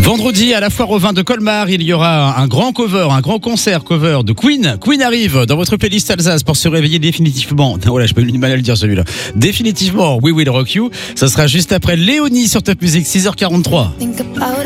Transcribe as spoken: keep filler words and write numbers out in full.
Vendredi, à la Foire aux Vins de Colmar, il y aura un grand cover, un grand concert cover de Queen. Queen arrive dans votre playlist Alsace pour se réveiller définitivement. Voilà, je peux du mal à le dire celui-là. Définitivement, We Will Rock You. Ça sera juste après Léonie sur Top Music, six heures quarante-trois.